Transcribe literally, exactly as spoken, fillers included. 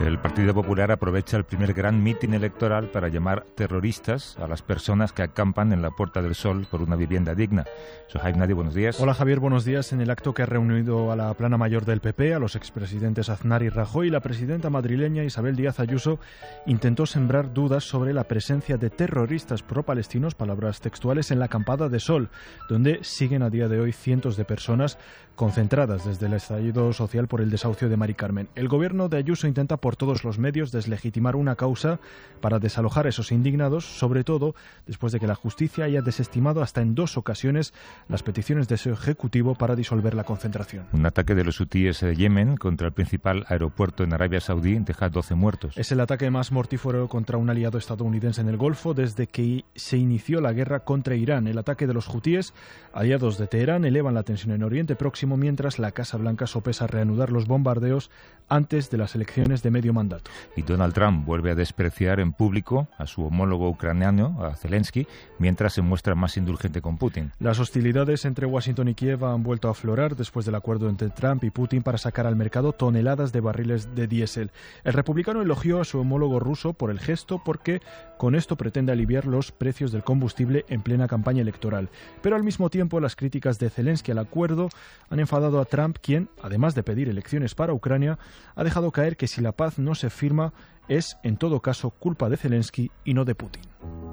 El Partido Popular aprovecha el primer gran mitin electoral para llamar terroristas a las personas que acampan en la Puerta del Sol por una vivienda digna. Sohaib Nadi, buenos días. Hola Javier, buenos días. En el acto que ha reunido a la plana mayor del P P, a los expresidentes Aznar y Rajoy, la presidenta madrileña Isabel Díaz Ayuso intentó sembrar dudas sobre la presencia de terroristas pro-palestinos, palabras textuales, en la acampada de Sol, donde siguen a día de hoy cientos de personas concentradas desde el estallido social por el desahucio de Mari Carmen. El gobierno de Ayuso intenta por todos los medios deslegitimar una causa para desalojar a esos indignados, sobre todo después de que la justicia haya desestimado hasta en dos ocasiones las peticiones de su ejecutivo para disolver la concentración. Un ataque de los hutíes de Yemen contra el principal aeropuerto en Arabia Saudí deja doce muertos. Es el ataque más mortífero contra un aliado estadounidense en el Golfo desde que se inició la guerra contra Irán. El ataque de los hutíes, aliados de Teherán, elevan la tensión en Oriente Próximo, mientras la Casa Blanca sopesa reanudar los bombardeos antes de las elecciones de medio mandato. Y Donald Trump vuelve a despreciar en público a su homólogo ucraniano, a Zelensky, mientras se muestra más indulgente con Putin. Las hostilidades entre Washington y Kiev han vuelto a aflorar después del acuerdo entre Trump y Putin para sacar al mercado toneladas de barriles de diésel. El republicano elogió a su homólogo ruso por el gesto porque con esto pretende aliviar los precios del combustible en plena campaña electoral. Pero al mismo tiempo las críticas de Zelensky al acuerdo han enfadado a Trump, quien, además de pedir elecciones para Ucrania, ha dejado caer que si la paz no se firma es, en todo caso, culpa de Zelensky y no de Putin.